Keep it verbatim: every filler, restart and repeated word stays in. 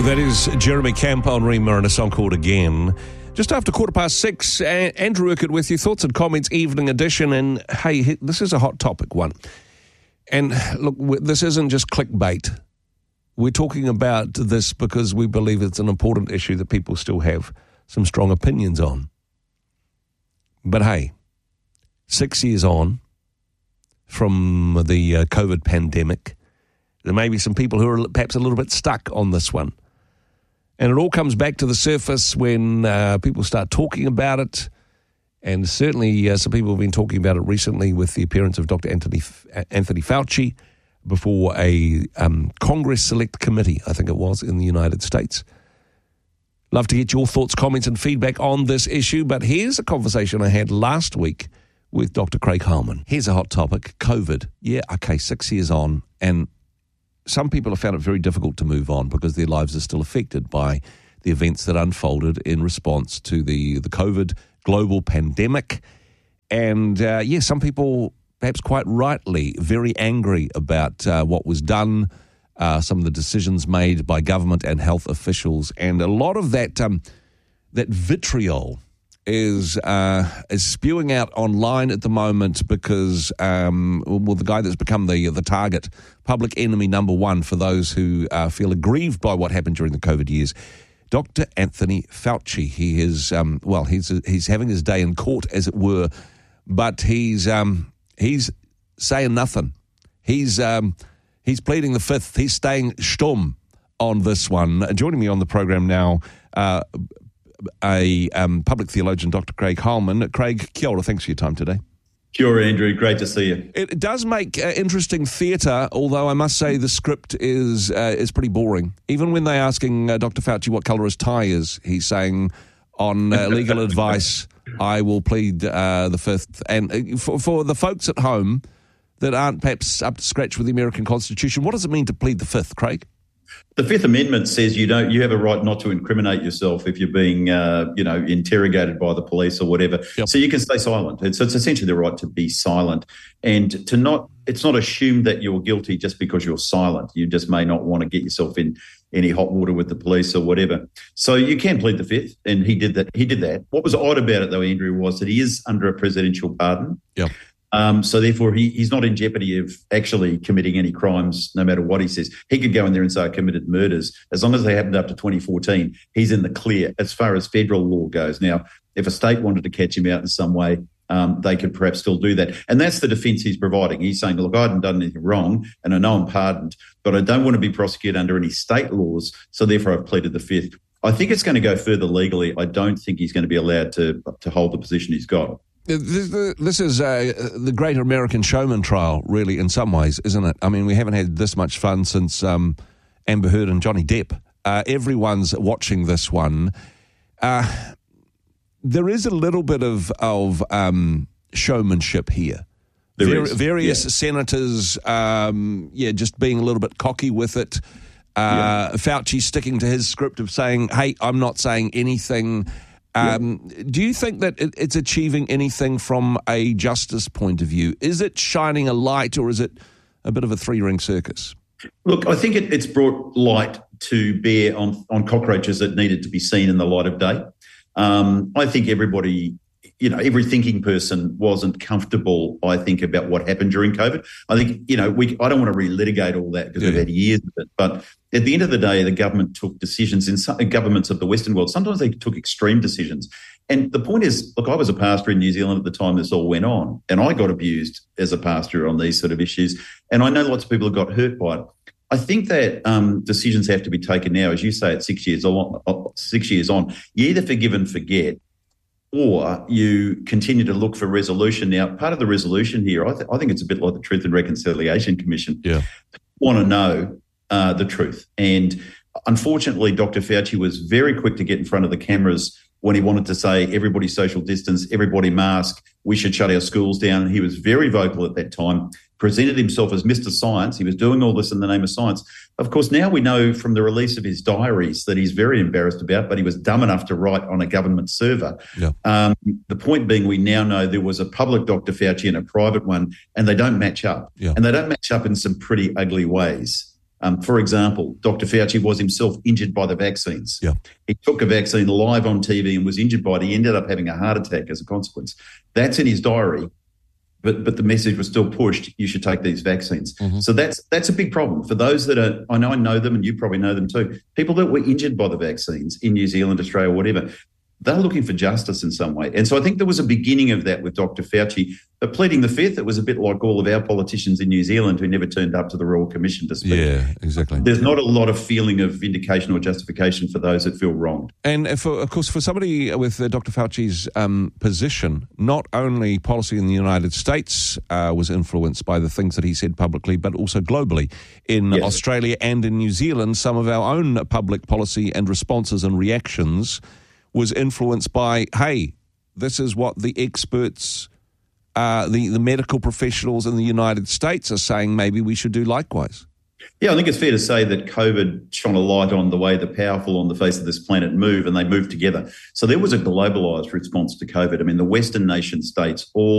That is Jeremy Camp on Rima and a song called Again. Just after quarter past six, uh, Andrew Urquhart with you. Thoughts and comments, evening edition. And hey, this is a hot topic one. And look, this isn't just clickbait. We're talking about this because we believe it's an important issue that people still have some strong opinions on. But hey, six years on from the uh, COVID pandemic, there may be some people who are perhaps a little bit stuck on this one. And it all comes back to the surface when uh, people start talking about it. And certainly uh, some people have been talking about it recently with the appearance of Doctor Anthony Anthony Fauci before a um, Congress Select Committee, I think it was, in the United States. Love to get your thoughts, comments and feedback on this issue. But here's a conversation I had last week with Doctor Craig Harman. Here's a hot topic, COVID. Yeah, okay, six years on, and some people have found it very difficult to move on because their lives are still affected by the events that unfolded in response to the, the COVID global pandemic. And, uh, yeah, some people, perhaps quite rightly, very angry about uh, what was done, uh, some of the decisions made by government and health officials. And a lot of that um, that vitriol is uh, is spewing out online at the moment because, um, well, the guy that's become the the target, public enemy number one for those who uh, feel aggrieved by what happened during the COVID years, Doctor Anthony Fauci. He is, um, well, he's he's having his day in court, as it were, but he's um, he's saying nothing. He's um, he's pleading the fifth. He's staying stum on this one. Joining me on the program now, Uh, a um, public theologian, Doctor Craig Harman. Craig, kia ora, thanks for your time today. Kia ora, Andrew. Great to see you. It does make uh, interesting theatre, although I must say the script is uh, is pretty boring. Even when they're asking uh, Doctor Fauci what colour his tie is, he's saying, on uh, legal advice, I will plead uh, the fifth. And uh, for, for the folks at home that aren't perhaps up to scratch with the American Constitution, what does it mean to plead the fifth, Craig? The Fifth Amendment says you don't. You have a right not to incriminate yourself if you're being, uh, you know, interrogated by the police or whatever. Yep. So you can stay silent. It's, it's essentially the right to be silent and to not. It's not assumed that you're guilty just because you're silent. You just may not want to get yourself in any hot water with the police or whatever. So you can plead the fifth, and he did that. He did that. What was odd about it, though, Andrew, was that he is under a presidential pardon. Yeah. Um, so therefore, he, he's not in jeopardy of actually committing any crimes, no matter what he says. He could go in there and say I committed murders. As long as they happened up to twenty fourteen, he's in the clear as far as federal law goes. Now, if a state wanted to catch him out in some way, um, they could perhaps still do that. And that's the defence he's providing. He's saying, look, I haven't done anything wrong and I know I'm pardoned, but I don't want to be prosecuted under any state laws, so therefore I've pleaded the fifth. I think it's going to go further legally. I don't think he's going to be allowed to, to hold the position he's got. This is uh, the great American showman trial, really, in some ways, isn't it? I mean, we haven't had this much fun since um, Amber Heard and Johnny Depp. Uh, everyone's watching this one. Uh, there is a little bit of, of um, showmanship here. There Var- is. Various yeah. senators, um, yeah, just being a little bit cocky with it. Uh, yeah. Fauci sticking to his script of saying, hey, I'm not saying anything. Um, yeah. Do you think that it, it's achieving anything from a justice point of view? Is it shining a light, or is it a bit of a three-ring circus? Look, I think it, it's brought light to bear on, on cockroaches that needed to be seen in the light of day. Um, I think everybody, you know, every thinking person wasn't comfortable, I think, about what happened during COVID. I think, you know, we. I don't want to relitigate all that because yeah. we've had years of it, but at the end of the day, the government took decisions in some governments of the Western world. Sometimes they took extreme decisions. And the point is, look, I was a pastor in New Zealand at the time this all went on, and I got abused as a pastor on these sort of issues. And I know lots of people have got hurt by it. I think that um, decisions have to be taken now, as you say, at six years on. Six years on, you either forgive and forget, or you continue to look for resolution. Now, part of the resolution here, I, th- I think it's a bit like the Truth and Reconciliation Commission. Yeah, want to know uh, the truth. And unfortunately, Doctor Fauci was very quick to get in front of the cameras when he wanted to say everybody social distance, everybody mask, we should shut our schools down. He was very vocal at that time, presented himself as Mister Science. He was doing all this in the name of science. Of course, now we know from the release of his diaries that he's very embarrassed about, but he was dumb enough to write on a government server. Yeah. Um, the point being, we now know there was a public Doctor Fauci and a private one, and they don't match up. Yeah. And they don't match up in some pretty ugly ways. Um, for example, Doctor Fauci was himself injured by the vaccines. Yeah. He took a vaccine live on T V and was injured by it. He ended up having a heart attack as a consequence. That's in his diary, but but the message was still pushed, you should take these vaccines. Mm-hmm. So that's that's a big problem. For those that are, I know I know them and you probably know them too, people that were injured by the vaccines in New Zealand, Australia, whatever, they're looking for justice in some way. And so I think there was a beginning of that with Doctor Fauci, but pleading the fifth, it was a bit like all of our politicians in New Zealand who never turned up to the Royal Commission to speak. Yeah, exactly. There's not a lot of feeling of vindication or justification for those that feel wronged. And, for, of course, for somebody with uh, Doctor Fauci's um, position, not only policy in the United States uh, was influenced by the things that he said publicly, but also globally. In yes. Australia and in New Zealand, some of our own public policy and responses and reactions was influenced by, hey, this is what the experts, uh, the, the medical professionals in the United States are saying, maybe we should do likewise. Yeah, I think it's fair to say that COVID shone a light on the way the powerful on the face of this planet move, and they move together. So there was a globalised response to COVID. I mean, the Western nation states all